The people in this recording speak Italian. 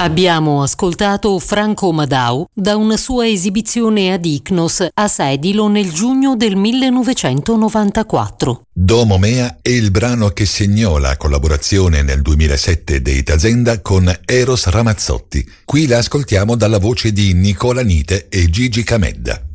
Abbiamo ascoltato Franco Madau da una sua esibizione ad Icnos a Sedilo nel giugno del 1994. Domo Mea è il brano che segnò la collaborazione nel 2007 dei Tazenda con Eros Ramazzotti. Qui la ascoltiamo dalla voce di Nicola Nite e Gigi Camedda.